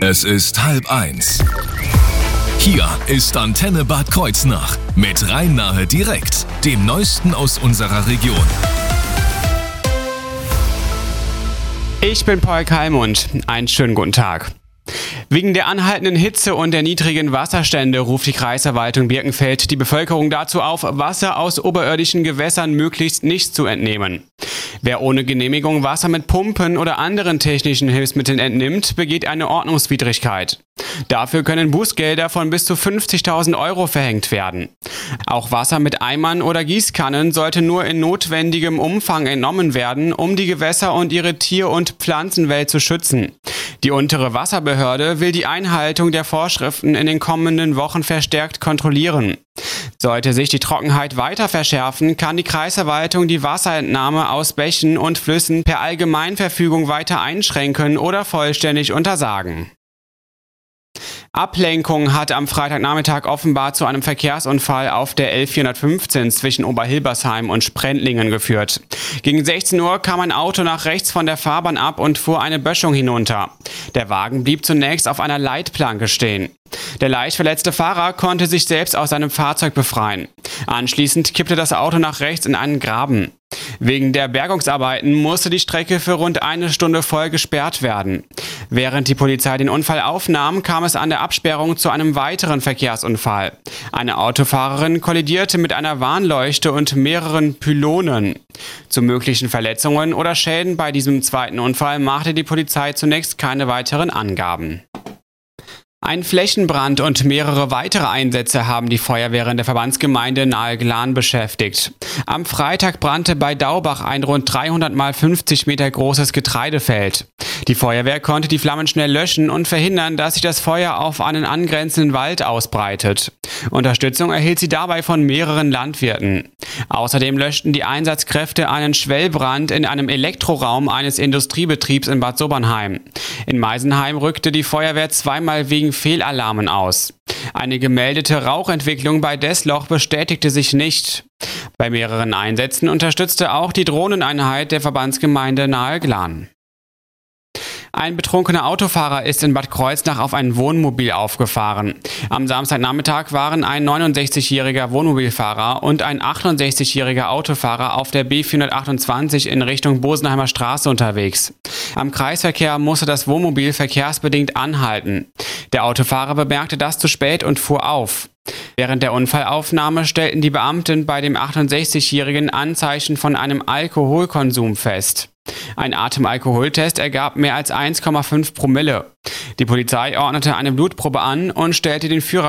Es ist 12:30. Hier ist Antenne Bad Kreuznach mit Rhein-Nahe direkt, dem Neuesten aus unserer Region. Ich bin Paul Kalmund. Einen schönen guten Tag. Wegen der anhaltenden Hitze und der niedrigen Wasserstände ruft die Kreisverwaltung Birkenfeld die Bevölkerung dazu auf, Wasser aus oberirdischen Gewässern möglichst nicht zu entnehmen. Wer ohne Genehmigung Wasser mit Pumpen oder anderen technischen Hilfsmitteln entnimmt, begeht eine Ordnungswidrigkeit. Dafür können Bußgelder von bis zu 50.000 Euro verhängt werden. Auch Wasser mit Eimern oder Gießkannen sollte nur in notwendigem Umfang entnommen werden, um die Gewässer und ihre Tier- und Pflanzenwelt zu schützen. Die untere Wasserbehörde will die Einhaltung der Vorschriften in den kommenden Wochen verstärkt kontrollieren. Sollte sich die Trockenheit weiter verschärfen, kann die Kreisverwaltung die Wasserentnahme aus Bächen und Flüssen per Allgemeinverfügung weiter einschränken oder vollständig untersagen. Ablenkung hat am Freitagnachmittag offenbar zu einem Verkehrsunfall auf der L415 zwischen Oberhilbersheim und Sprendlingen geführt. Gegen 16 Uhr kam ein Auto nach rechts von der Fahrbahn ab und fuhr eine Böschung hinunter. Der Wagen blieb zunächst auf einer Leitplanke stehen. Der leicht verletzte Fahrer konnte sich selbst aus seinem Fahrzeug befreien. Anschließend kippte das Auto nach rechts in einen Graben. Wegen der Bergungsarbeiten musste die Strecke für rund eine Stunde voll gesperrt werden. Während die Polizei den Unfall aufnahm, kam es an der Absperrung zu einem weiteren Verkehrsunfall. Eine Autofahrerin kollidierte mit einer Warnleuchte und mehreren Pylonen. Zu möglichen Verletzungen oder Schäden bei diesem zweiten Unfall machte die Polizei zunächst keine weiteren Angaben. Ein Flächenbrand und mehrere weitere Einsätze haben die Feuerwehren der Verbandsgemeinde Nahe-Glan beschäftigt. Am Freitag brannte bei Daubach ein rund 300 mal 50 Meter großes Getreidefeld. Die Feuerwehr konnte die Flammen schnell löschen und verhindern, dass sich das Feuer auf einen angrenzenden Wald ausbreitet. Unterstützung erhielt sie dabei von mehreren Landwirten. Außerdem löschten die Einsatzkräfte einen Schwellbrand in einem Elektroraum eines Industriebetriebs in Bad Sobernheim. In Meisenheim rückte die Feuerwehr zweimal wegen Fehlalarmen aus. Eine gemeldete Rauchentwicklung bei Desloch bestätigte sich nicht. Bei mehreren Einsätzen unterstützte auch die Drohneneinheit der Verbandsgemeinde Nahe-Glan. Ein betrunkener Autofahrer ist in Bad Kreuznach auf ein Wohnmobil aufgefahren. Am Samstagnachmittag waren ein 69-jähriger Wohnmobilfahrer und ein 68-jähriger Autofahrer auf der B428 in Richtung Bosenheimer Straße unterwegs. Am Kreisverkehr musste das Wohnmobil verkehrsbedingt anhalten. Der Autofahrer bemerkte das zu spät und fuhr auf. Während der Unfallaufnahme stellten die Beamten bei dem 68-jährigen Anzeichen von einem Alkoholkonsum fest. Ein Atemalkoholtest ergab mehr als 1,5 Promille. Die Polizei ordnete eine Blutprobe an und stellte den Führerschein